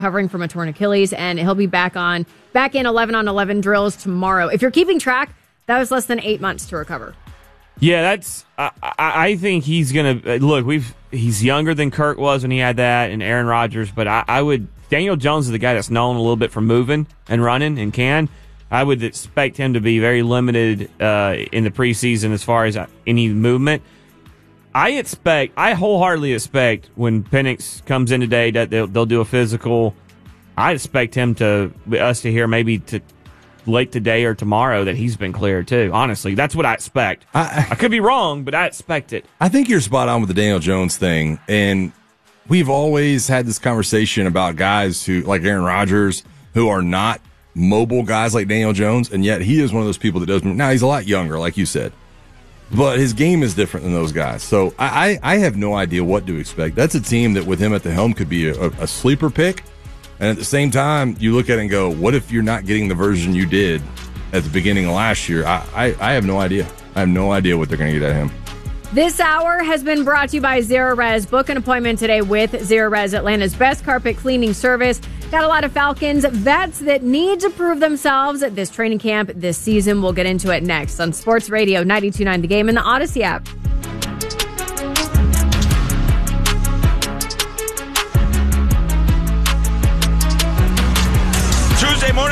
recovering from a torn Achilles, and he'll be back in 11-on-11 drills tomorrow. If you're keeping track, that was less than 8 months to recover. Yeah, that's. I think he's gonna look. He's younger than Kirk was when he had that, and Aaron Rodgers. But I would. Daniel Jones is the guy that's known a little bit for moving and running and can. I would expect him to be very limited in the preseason as far as any movement. I wholeheartedly expect when Penix comes in today that they'll do a physical. I expect us to hear maybe to late today or tomorrow that he's been cleared too. Honestly, that's what I expect. I could be wrong, but I expect it. I think you're spot on with the Daniel Jones thing, and we've always had this conversation about guys who like Aaron Rodgers who are not mobile guys like Daniel Jones, and yet he is one of those people that does move. Now he's a lot younger, like you said. But his game is different than those guys. So I have no idea what to expect. That's a team that with him at the helm could be a sleeper pick. And at the same time, you look at it and go, what if you're not getting the version you did at the beginning of last year? I have no idea. I have no idea what they're going to get at him. This hour has been brought to you by Zerorez. Book an appointment today with Zerorez, Atlanta's best carpet cleaning service. Got a lot of Falcons vets that need to prove themselves at this training camp this season. We'll get into it next on Sports Radio 92.9 The Game and the Odyssey app.